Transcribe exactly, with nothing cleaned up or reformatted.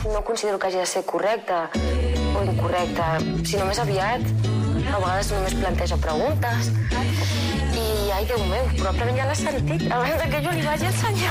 No considero que hagi de ser correcta o incorrecta, sinó més aviat. A vegades només planteja preguntes. I, ai, Déu meu, probablement ja l'ha sentit abans que jo li vagi ensenyar.